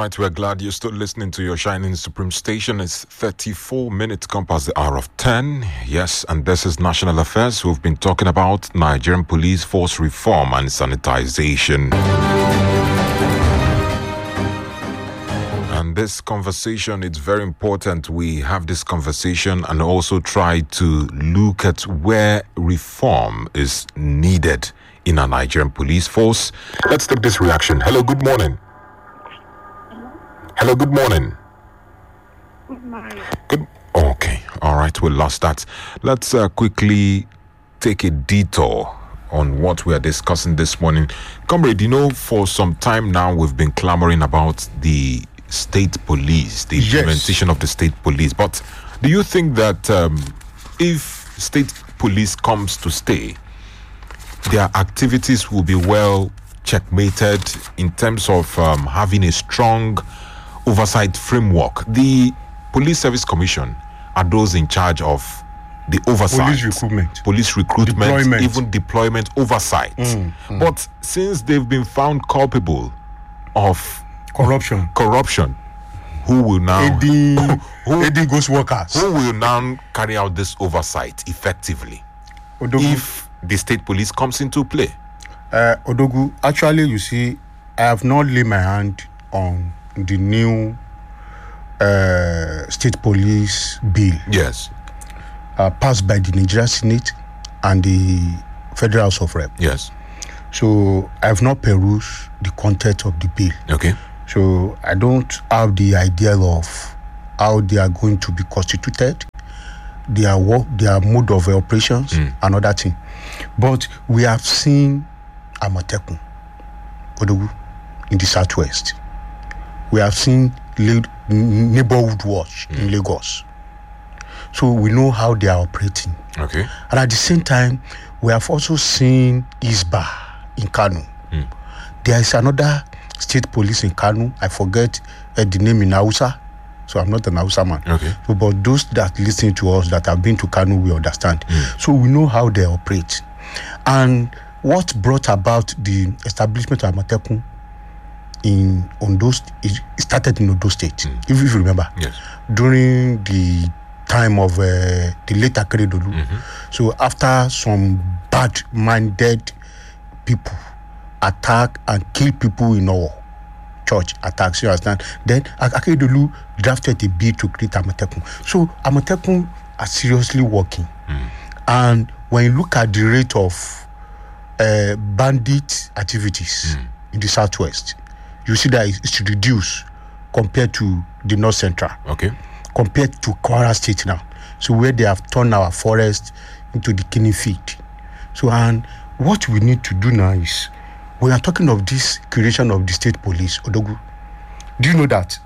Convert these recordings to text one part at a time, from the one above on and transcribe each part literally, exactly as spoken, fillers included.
right, we're glad you're still listening to your Shining Supreme station. It's thirty-four minutes gone past the hour of ten. Yes, and this is National Affairs. We've been talking about Nigerian police force reform and sanitization. And this conversation, it's very important we have this conversation and also try to look at where reform is needed in our Nigerian police force. Let's take this reaction. Hello, good morning. Hello, good morning. Good morning. Good. Okay, all right, we lost that. Let's uh, quickly take a detour on what we are discussing this morning. Comrade, you know, for some time now, we've been clamoring about the state police, the Yes. implementation of the state police. But do you think that um, if state police comes to stay, their activities will be well checkmated in terms of um, having a strong oversight framework? The Police Service Commission are those in charge of the oversight, Police recruitment, police recruitment, Deployment. even deployment oversight. Mm, mm. But since they've been found culpable of corruption, corruption, who will now aiding, who, aiding ghost workers. who will now carry out this oversight effectively Odogu, if the state police comes into play? uh, Odogu, actually, you see, I have not laid my hand on the new uh, state police bill Yes, uh, passed by the Nigerian Senate and the Federal House of Rep. yes. So I have not perused the content of the bill. Okay. So I don't have the idea of how they are going to be constituted, their work, their mode of operations, Mm. and other thing. But we have seen Amotekun, Odogu, in the southwest. We have seen le- neighborhood watch Mm. in Lagos. So we know how they are operating. Okay. And at the same time, we have also seen Isba in Kano. Mm. There is another state police in Kano. I forget uh, the name in Hausa. So I'm not an Hausa man. Okay. So, but those that listen to us that have been to Kano, we understand. Mm. So we know how they operate. And what brought about the establishment of Amotekun in Ondo, it started in Ondo State, Mm. if, if you remember. Yes. During the time of uh, the late Akeredolu. Mm-hmm. So after some bad-minded people attack and kill people in our church attacks, you understand? Then Akeredolu drafted a bill to create Amotekun. So Amotekun are seriously working. Mm. And when you look at the rate of uh, bandit activities Mm. in the southwest, you see that it's reduced compared to the north central, Okay. compared to Kwara State now. So where they have turned our forest into the killing field. So, and what we need to do now is, we are talking of this creation of the state police, Odogu. Do you know that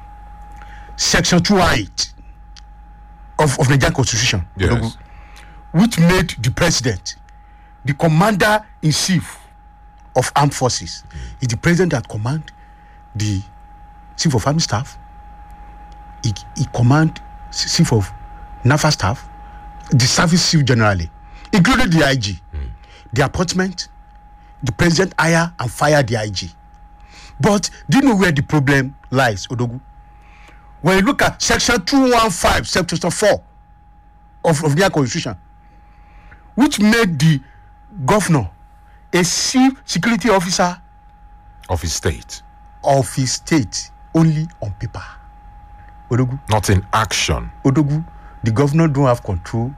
Section two oh eight of, of the Nigerian Constitution, Yes. Odogu, which made the president the commander-in-chief of armed forces, is the president that command the chief of army staff, he, he command chief of naval staff, the service chief generally, including the I G. Mm. The appointment, the president hire and fire the I G. But do you know where the problem lies, Odogu? When you look at section two fifteen, section four of, of the Constitution, which made the governor a chief security officer Of his state, of his state only on paper. Odogu, not in action. Odogu, the governor don't have control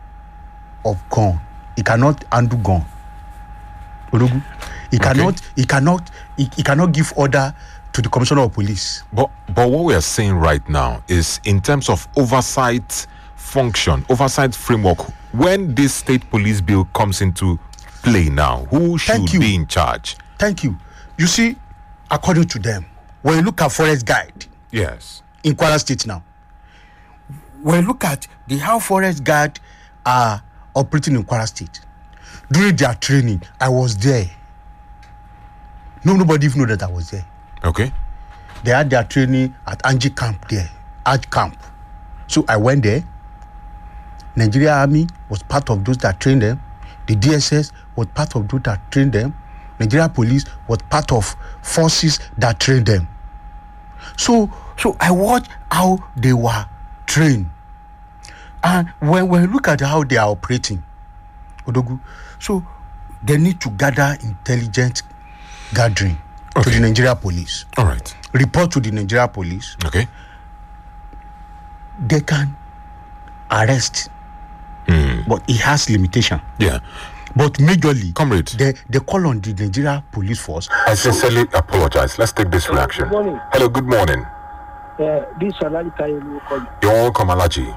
of gun. He cannot handle gun. Odogu, he cannot, he cannot, he, he cannot give order to the commissioner of police. But but what we are saying right now is in terms of oversight function, oversight framework. When this state police bill comes into play now, who should Thank you. be in charge? Thank you. You see, according to them, when you look at Forest Guide Yes. in Kwara State now, when you look at the how Forest Guard are operating in Kwara State, during their training, I was there. No, nobody even know that I was there. Okay. They had their training at Angie Camp there, Arch Camp. So I went there. Nigeria Army was part of those that trained them. The D S S was part of those that trained them. Nigeria Police was part of forces that trained them. So, so I watched how they were trained, and when when we look at how they are operating, Odogu, so they need to gather intelligence gathering Okay. to the Nigeria police. All right. Report to the Nigeria police. Okay. They can arrest, Hmm. but it has limitation. Yeah. But majorly, Comrade. they they call on the Nigeria police force. I sincerely apologize. Let's take this reaction. Good morning. Hello, good morning. Uh, this is Alhaji Tayo calling. You're welcome, Alaji.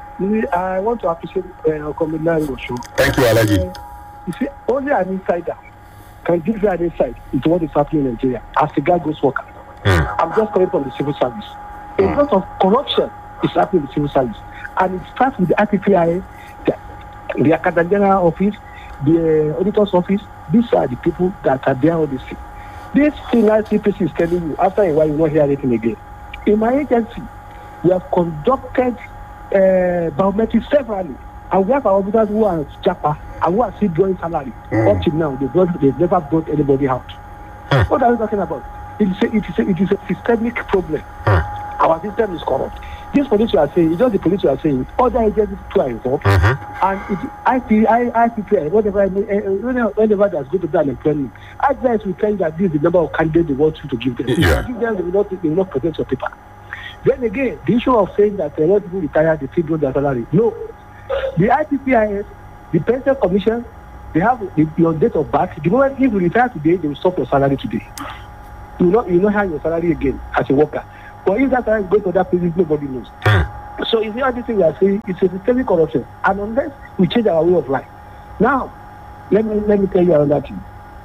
I want to appreciate uh, Comrade Osho. Thank you, Alaji. Uh, you see, only an insider can give you an insight into what is happening in Nigeria as a guy goes worker. Hmm. I'm just coming from the civil service. A lot of corruption is happening in the civil service. And it starts with the I P P I A, the, the Academic General Office, the uh, Auditor's Office. These are the people that are there all this thing. This thing I C P C is telling you, after a while you won't hear anything again. In my agency, we have conducted uh, biometrics severally. And we have our officers who are Japa and who are still drawing salary. Mm. Up till now, they've, not, they've never brought anybody out. Mm. What are we talking about? It is a, it is a, it is a systemic problem. Mm. Our system is corrupt. This police you are saying, it's just the police you are saying, other agencies too are involved. Mm-hmm. And it, I P, I, I P P I, whatever, uh, whenever there's going to be an employment, I P P I will tell you that this is the number of candidates they want you to give them. If Yeah. you give them, they will not, they will not present your paper. Then again, the issue of saying that a lot of people retire, they still don't their salary. No. The I P P I S, the Pension Commission, they have the, your date of birth. The moment if you retire today, they will stop your salary today. You will not, you will not have your salary again as a worker. But if that salary is going to that place, nobody knows. Hmm. So it's not everything we are saying, it's a systemic corruption. And unless we change our way of life. Now, let me let me tell you another thing.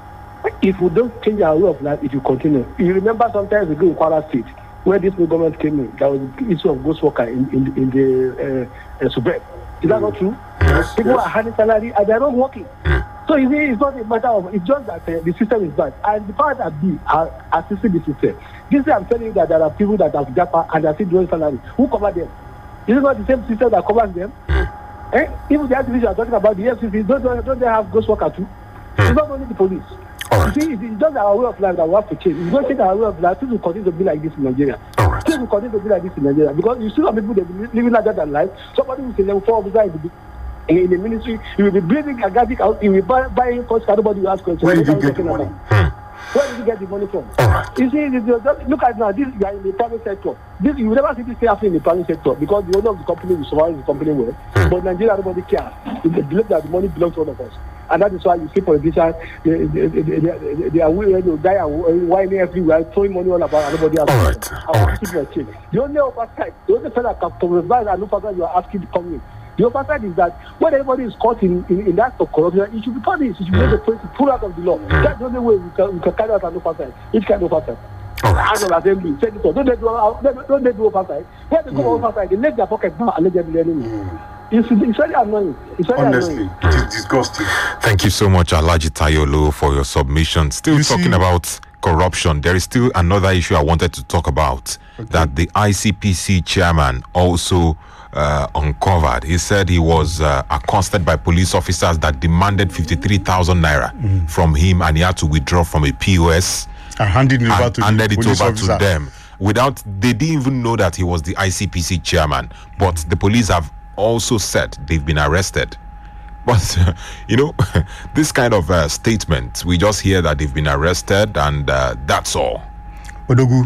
If we don't change our way of life, it will continue. You remember sometimes we go in Kwara State, where this new government came in, there was the issue of ghost worker in, in, in the uh, uh, suburb. Is that not true? Yes, People yes. are having salary and they're not working. So you see, it's not a matter of, it's just that uh, the system is bad. And the power that be are assisting the system. This day I'm telling you that there are people that have Japa and they're still doing salary. Who cover them? Is it not the same system that covers them? Eh? Even the activists are talking about the F C C, don't, don't, don't they have ghost worker too? It's not only the police. All right. You see, it's just our way of life that we have to change. If we don't change our way of life, things will continue to be like this in Nigeria. All right. Things will continue to be like this in Nigeria. Because you see some people that be living like that than life. Somebody who's a level four officer in the, in, in the ministry, he will be breathing a gadget out, he will be buy, buying first, nobody will ask questions. Where did What you are get the talking money? about? Where did you get the money from? All right. You see, it's just, look at now, this you are in the private sector. This you will never see this thing happening in the private sector because the owner of the company will survive the company well. Hmm. But Nigeria, nobody cares. They believe that the money belongs to all of us. And that is why you see politicians, they, they, they, they, they, they are willing to die and whining everywhere, throwing money all about and nobody else. All right, all right. The only oversight, the only thing that can provide and oversight you are asking to come in. The oversight is that when everybody is caught in, in, in that of corruption, it should be punished. It should be made a point to pull out of the law. That's the only way we can, we can carry out an oversight. Which kind of oversight? All right. House of Assembly, Senator, don't they do, don't, don't they do oversight? When they go mm. oversight, they make their pocket now and let them be enemy. Mm. It's, it's very annoying. It's very Honestly, annoying. it is disgusting. Thank you so much, Alhaji Tayolo, for your submission. Still You talking see- about corruption. There is still another issue I wanted to talk about that the I C P C chairman also uh, uncovered. He said he was uh, accosted by police officers that demanded fifty-three thousand naira from him, and he had to withdraw from a P O S And handed it over and to the handed it police over officer. to them without they didn't even know that he was the I C P C chairman. But the police have also said they've been arrested. But uh, you know, this kind of uh, statement, we just hear that they've been arrested and uh, that's all. Odogu,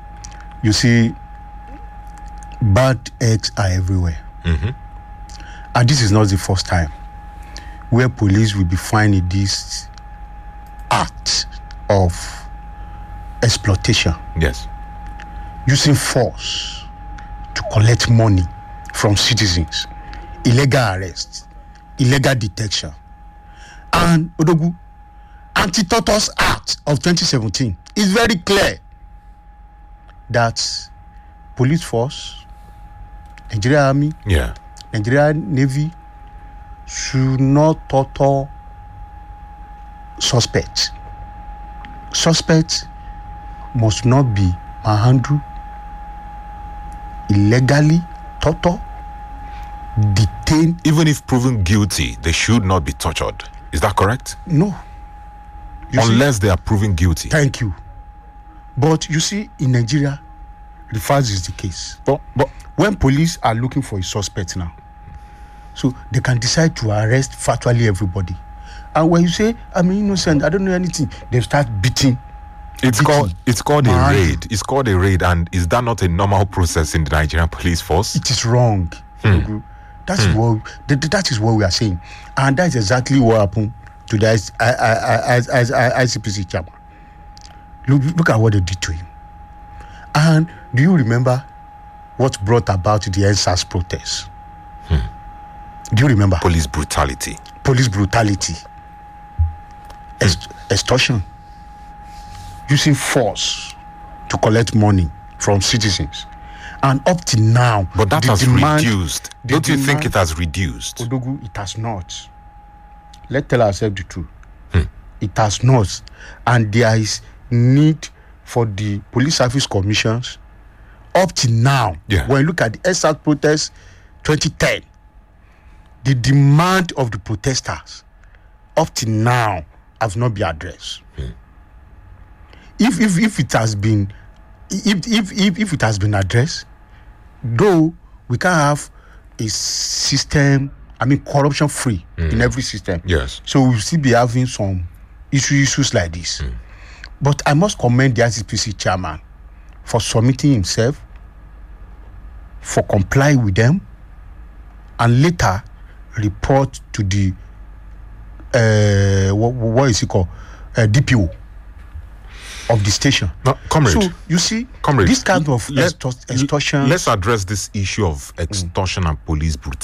you see, bad eggs are everywhere. Mhm. And this is not the first time where police will be finding this act of exploitation, Yes. using force to collect money from citizens, illegal arrest, illegal detection. And Odogu, Anti-Tortoise Act of twenty seventeen is very clear that police force, Nigeria Army, Yeah. Nigeria Navy should not torture suspects. Suspects must not be manhandled, illegally tortured, detained. Even if proven guilty, they should not be tortured. Is that correct? No. You see- Unless they are proven guilty. Thank you. But you see, in Nigeria, reverse is the case. But, but When police are looking for a suspect now, so they can decide to arrest virtually everybody. And when you say, I'm innocent, I don't know anything, they start beating. it's beating. called it's called a Man. raid. It's called a raid, and is that not a normal process in the Nigerian police force? It is wrong. That is what th- th- that is what we are saying, and that is exactly what happened to the I- I- I- I- I- I C P C chairman. Look, look at what they did to him. And do you remember what brought about the N S A S protests? Do you remember? Police brutality. Police brutality, Ex- extortion, using force to collect money from citizens, and up to now, But that the has demand- reduced. the Don't you think demand- it has reduced? Odogu, it has not. Let's tell ourselves the truth. It has not. And there is need for the police service commissions up to now. Yeah. When you look at the S A T protests twenty ten, the demand of the protesters up to now has not been addressed. If, if if it has been if, if if if it has been addressed, though we can have a system, I mean corruption free in every system. Yes. So we'll still be having some issue, issues like this. But I must commend the I C P C chairman for submitting himself, for complying with them, and later report to the uh, what, what is it called, uh, D P O of the station. Now, comrade. So you see, Comrade, this kind of let- extor- extortion. Let's address this issue of extortion and police brutality.